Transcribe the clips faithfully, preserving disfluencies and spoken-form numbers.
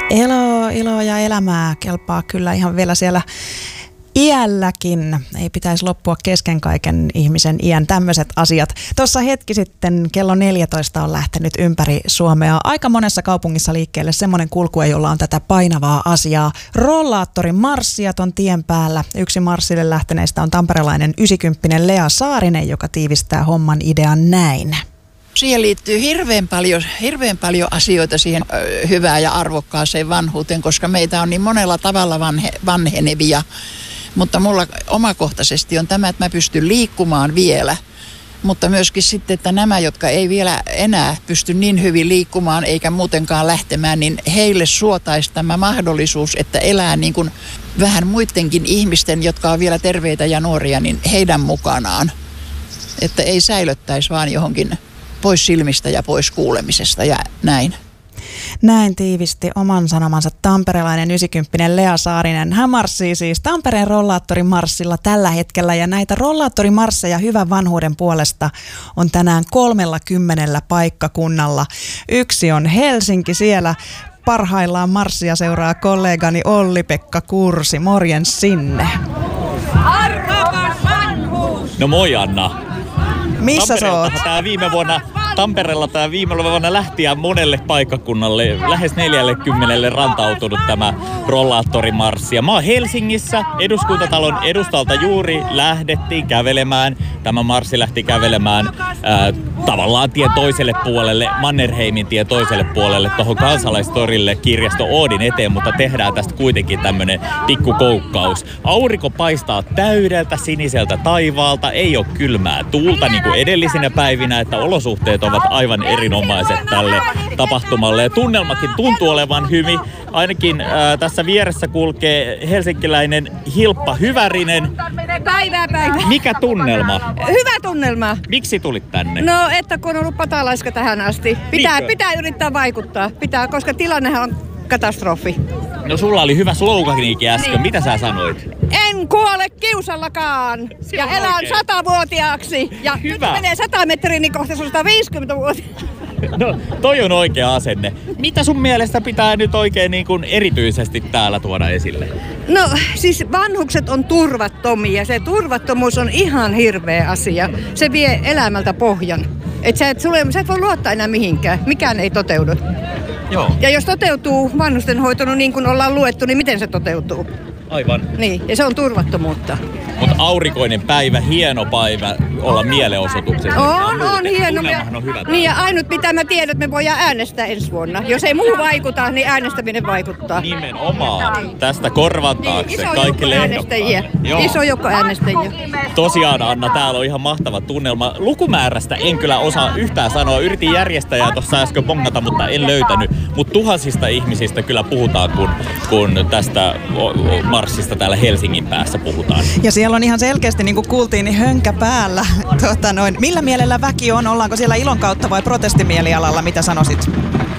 Elo, iloa ja elämää kelpaa kyllä ihan vielä siellä iälläkin. Ei pitäisi loppua kesken kaiken ihmisen iän tämmöiset asiat. Tuossa hetki sitten kello neljätoista on lähtenyt ympäri Suomea aika monessa kaupungissa liikkeelle semmoinen kulkue, jolla on tätä painavaa asiaa. Rollaattorin marssijat on tien päällä. Yksi marssille lähteneistä on tamperelainen ysikymppinen Lea Saarinen, joka tiivistää homman idean näin. Siihen liittyy hirveän paljon, hirveän paljon asioita siihen ö, hyvään ja arvokkaaseen vanhuuteen, koska meitä on niin monella tavalla vanhe, vanhenevia. Mutta mulla omakohtaisesti on tämä, että mä pystyn liikkumaan vielä. Mutta myöskin sitten, että nämä, jotka ei vielä enää pysty niin hyvin liikkumaan eikä muutenkaan lähtemään, niin heille suotaisi tämä mahdollisuus, että elää niin kuin vähän muidenkin ihmisten, jotka on vielä terveitä ja nuoria, niin heidän mukanaan. Että ei säilöttäisi vaan johonkin pois silmistä ja pois kuulemisesta ja näin. Näin tiivisti oman sanomansa tamperelainen ysikymppinen Lea Saarinen. Hän marssii siis Tampereen rollaattorimarssilla tällä hetkellä ja näitä rollaattorimarsseja hyvän vanhuuden puolesta on tänään kolmella kymmenellä paikkakunnalla. Yksi on Helsinki, siellä parhaillaan marssia seuraa kollegani Olli-Pekka Kursi. Morjens sinne. Arvokas vanhuus! No moi Anna. Missä sä oot? Tää viime vuonna, Tampereella tämä viime vuonna lähti ja monelle paikkakunnalle, lähes neljällekymmenelle rantautunut tämä rollaattorimarssi. Ja mä oon Helsingissä, Eduskuntatalon edustalta juuri lähdettiin kävelemään. Tämä marssi lähti kävelemään ää, tavallaan tien toiselle puolelle, Mannerheimin tien toiselle puolelle, tuohon Kansalaistorille kirjasto Oodin eteen, mutta tehdään tästä kuitenkin tämmönen pikkukoukkaus. Aurinko paistaa täydeltä siniseltä taivaalta, ei ole kylmää tuulta niin kuin edellisinä päivinä, että olosuhteet ovat aivan erinomaiset tälle tapahtumalle. Ja tunnelmakin tuntuu olevan hyvin. Ainakin ää, tässä vieressä kulkee helsinkiläinen Hilppa Hyvärinen. Päivää päivää. Mikä tunnelma? Hyvä tunnelma. Miksi tulit tänne? No, että kun on ollut patalaiska tähän asti. Pitää, Niinkö? pitää yrittää vaikuttaa. Pitää, koska tilannehan on katastrofi. No sulla oli hyvä sloganiikin äsken. Niin. Mitä sä sanoit? En kuole kiusallakaan. Se ja on elän oikein. satavuotiaaksi. Ja Hyvä. nyt menee sata metriä, niin kohta se on sata viisikymmentä vuotiaaksi. No, toi on oikea asenne. Mitä sun mielestä pitää nyt oikein niin kuin erityisesti täällä tuoda esille? No siis vanhukset on turvattomia. Se turvattomuus on ihan hirveä asia. Se vie elämältä pohjan. Et sä, et, sulle, sä et voi luottaa enää mihinkään. Mikään ei toteudu. Joo. Ja jos toteutuu vanhustenhoito niin kuin ollaan luettu, niin miten se toteutuu? Aivan. Niin, ja se on turvattomuutta. Mutta aurinkoinen päivä, hieno päivä olla mielenosoituksessa. On, on hieno. Tunnelmahan on hyvä. Niin ja ainut mitä mä tiedän, että me voidaan äänestää ensi vuonna. Jos ei muu vaikuta, niin äänestäminen vaikuttaa. Nimenomaan. Tästä korvan taakse Iso joukko kaikille äänestäjiä. Joo. Iso joukko äänestäjiä. Tosiaan Anna, täällä on ihan mahtava tunnelma. Lukumäärästä en kyllä osaa yhtään sanoa. Yritin järjestäjää tuossa äsken bongata, mutta en löytänyt. Mutta tuhansista ihmisistä kyllä puhutaan, kun, kun tästä marssista täällä Helsingin päässä puhutaan. Ja siellä on ihan selkeästi, niin kuin kuultiin, niin hönkä päällä. Tuota, noin. Millä mielellä väki on? Ollaanko siellä ilon kautta vai protestimielialalla? Mitä sanoisit?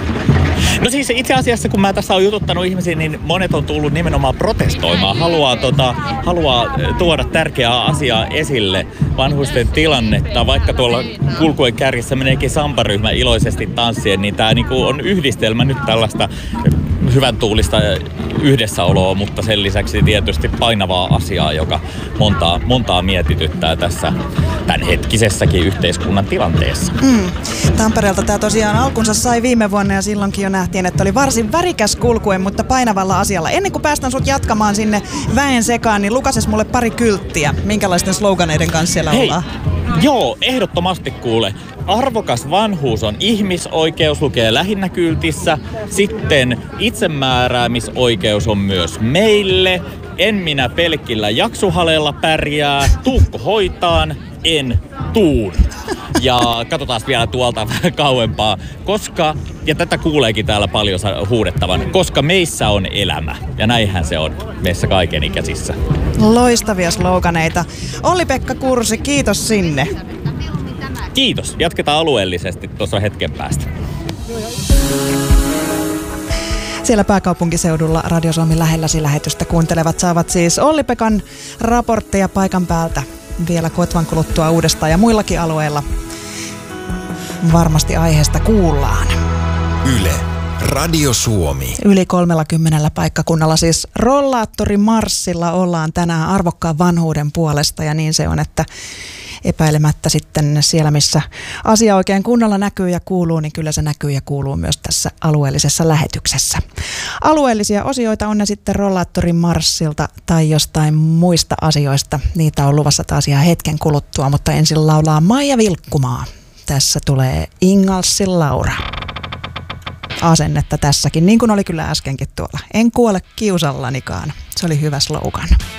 No siis itse asiassa, kun mä tässä olen jututtanut ihmisiä, niin monet on tullut nimenomaan protestoimaan. Haluaa, tota, haluaa tuoda tärkeää asiaa esille, vanhusten tilannetta. Vaikka tuolla kulkuen kärjessä meneekin Sampa-ryhmä iloisesti tanssien, niin tämä niinku on yhdistelmä nyt tällaista hyvän tuulista yhdessäoloa, mutta sen lisäksi tietysti painavaa asiaa, joka montaa, montaa mietityttää tässä tämänhetkisessäkin yhteiskunnan tilanteessa. Mm. Tampereelta tämä tosiaan alkunsa sai viime vuonna ja silloinkin jo nähtiin, että oli varsin värikäs kulkue, mutta painavalla asialla. Ennen kuin päästään sut jatkamaan sinne väen sekaan, niin lukases mulle pari kylttiä. Minkälaisten sloganeiden kanssa siellä Hei, ollaan? joo, ehdottomasti kuule. Arvokas vanhuus on ihmisoikeus, lukee lähinnä kyltissä. Sitten itsemääräämisoikeus on myös meille. En minä pelkillä jaksuhaleella pärjää. Tuukko hoitaan? En tuun. Ja katsotaan vielä tuolta vähän kauempaa, koska, ja tätä kuuleekin täällä paljon huudettavan, koska meissä on elämä. Ja näinhän se on meissä kaikenikäisissä. Loistavia sloganeita. Olli-Pekka Kursi, kiitos sinne. Kiitos. Jatketaan alueellisesti tuossa hetken päästä. Siellä pääkaupunkiseudulla Radio Suomi lähelläsi lähetystä kuuntelevat saavat siis Olli-Pekan raportteja paikan päältä vielä kotvan kuluttua uudestaan ja muillakin alueilla varmasti aiheesta kuullaan. Yle, Radio Suomi. Yli kolmellakymmenellä paikkakunnalla siis rollaattorimarssilla ollaan tänään arvokkaan vanhuuden puolesta ja niin se on, että epäilemättä sitten siellä, missä asia oikein kunnolla näkyy ja kuuluu, niin kyllä se näkyy ja kuuluu myös tässä alueellisessa lähetyksessä. Alueellisia osioita on ne sitten rollaattorimarssilta tai jostain muista asioista. Niitä on luvassa taas ihan hetken kuluttua, mutta ensin laulaa Maija Vilkkumaa. Tässä tulee Ingalsin Laura. Asennetta tässäkin, niin kuin oli kyllä äskenkin tuolla. En kuole kiusallanikaan. Se oli hyvä slogan.